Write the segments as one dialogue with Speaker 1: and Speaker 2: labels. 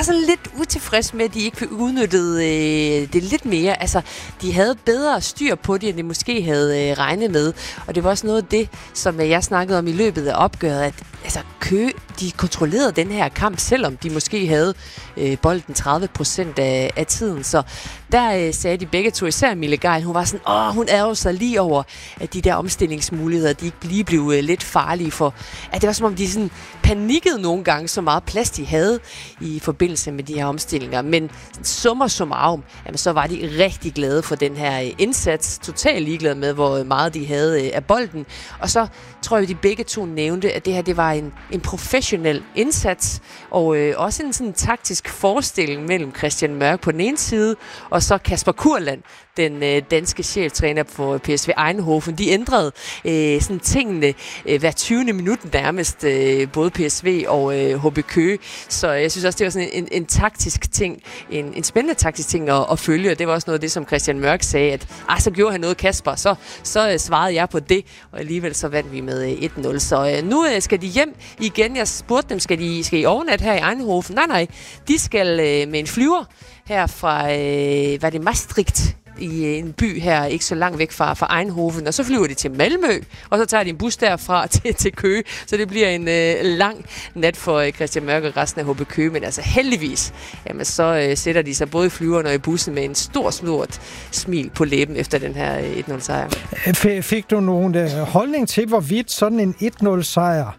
Speaker 1: var sådan lidt utilfreds med, at de ikke fik udnyttet det lidt mere. Altså, de havde bedre styr på det, end de måske havde regnet med. Og det var også noget af det, som jeg snakkede om i løbet af opgøret, at altså, Køge, de kontrollerede den her kamp, selvom de måske havde bolden 30% af tiden. Så der sagde de begge to, især Mille Geil, hun var sådan, hun ærgede sig lige over, at de der omstillingsmuligheder, de ikke lige blev lidt farlige for. At det var som om, de sådan panikkede nogle gange, så meget plads de havde i forbindelse med de her omstillinger. Men summa summarum, jamen, så var de rigtig glade for den her indsats. Totalt ligeglade med, hvor meget de havde af bolden. Og så tror jeg, de begge to nævnte, at det her det var en professionel indsats, og også en sådan taktisk forestilling mellem Christian Mørk på den ene side, og så Kasper Kurland, den danske cheftræner for PSV Eindhoven. De ændrede sådan tingene hver 20. minut nærmest, både PSV og HB Køge. Så jeg synes også, det var sådan en taktisk ting, en spændende taktisk ting at følge, og det var også noget af det, som Christian Mørk sagde, at så gjorde han noget, Kasper, så svarede jeg på det, og alligevel så vandt vi med 1-0. Så nu skal de hjem igen. Jeg spurgte dem, skal I overnatte her i Eindhoven? Nej, de skal med en flyver her fra, var det Maastricht, i en by her, ikke så langt væk fra Eindhoven, og så flyver de til Malmø, og så tager de en bus derfra til Køge, så det bliver en lang nat for Christian Mørk og resten af HB Køge, men altså heldigvis, jamen så sætter de sig både i flyveren og i bussen med en stort smil på læben efter den her 1-0-sejr.
Speaker 2: Fik du nogen holdning til, hvorvidt sådan en 1-0-sejr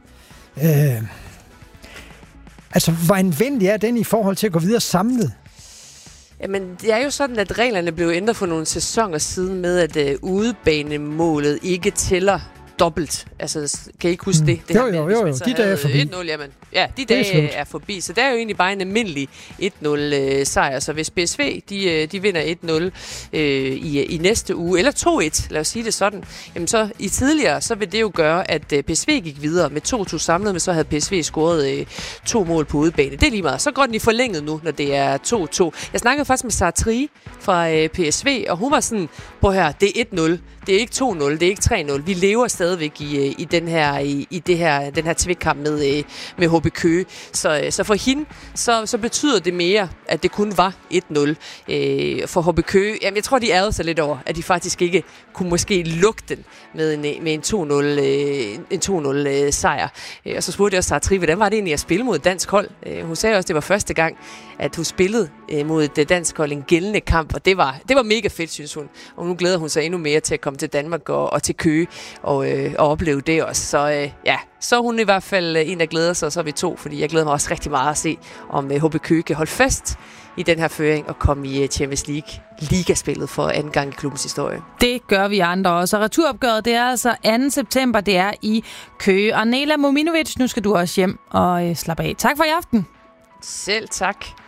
Speaker 2: altså, hvor anvendelig er den i forhold til at gå videre samlet?
Speaker 1: Jamen, det er jo sådan, at reglerne blev ændret for nogle sæsoner siden med, at udebanemålet ikke tæller dobbelt. Altså, kan I ikke huske det?
Speaker 2: Jo. De dage er forbi.
Speaker 1: 1-0, jamen. Ja, de dage er forbi. Så det er jo egentlig bare en almindelig 1-0-sejr. Så hvis PSV, de vinder 1-0 i næste uge, eller 2-1, lad os sige det sådan, jamen så i tidligere, så vil det jo gøre, at PSV gik videre med 2-2 samlet, men så havde PSV scoret 2 mål på udebane. Det er lige meget. Så går den i forlænget nu, når det er 2-2. Jeg snakkede faktisk med Sartri fra PSV, og hun var sådan, prøv her, det er 1-0. Det er ikke 2-0, det er ikke 3-0. Vi lever stadigvæk i den her tvikkamp med HB Køge. Så for hende, så betyder det mere, at det kun var 1-0 for HB Køge. Jamen, jeg tror, de ærgede sig lidt over, at de faktisk ikke kunne måske lukke den med en 2-0 sejr. Og så spurgte jeg også Sartri, hvordan var det egentlig at spille mod et dansk hold? Hun sagde også, at det var første gang, at hun spillede mod et dansk hold en gældende kamp, og det var mega fedt, synes hun. Og nu glæder hun sig endnu mere til at komme til Danmark og til Køge og opleve det også. Så er hun i hvert fald en, der glæder sig, og så er vi to, fordi jeg glæder mig også rigtig meget at se, om HB Køge kan holde fast i den her føring og komme i Champions League ligaspillet for anden gang i klubbens historie.
Speaker 3: Det gør vi andre også. Og returopgøret, det er altså 2. september, det er i Køge. Og Nela Mominovic, nu skal du også hjem og slappe af. Tak for i aften.
Speaker 1: Selv tak.